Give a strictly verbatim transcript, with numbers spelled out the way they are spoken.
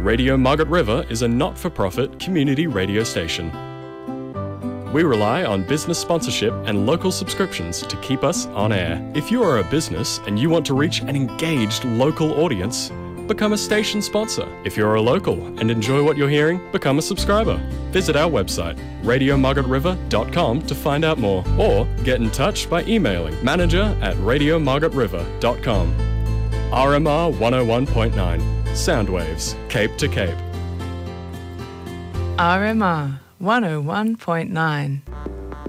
Radio Margaret River is a not-for-profit community radio station. We rely on business sponsorship and local subscriptions to keep us on air. If you are a business and you want to reach an engaged local audience, become a station sponsor. If you're a local and enjoy what you're hearing, become a subscriber. Visit our website, radio margaret river dot com, to find out more, or get in touch by emailing manager at radio margaret river dot com. R M R one oh one point nine, Soundwaves, Cape to Cape. R M R one oh one point nine.